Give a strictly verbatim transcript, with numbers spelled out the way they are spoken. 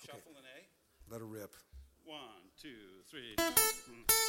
Shuffle an A. Let her rip. One, two, three.